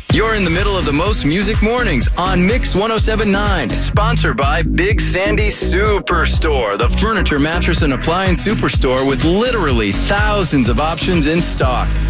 You're in the middle of the most music mornings on Mix 1079, sponsored by Big Sandy Superstore, the furniture, mattress, and appliance superstore with literally thousands of options in stock.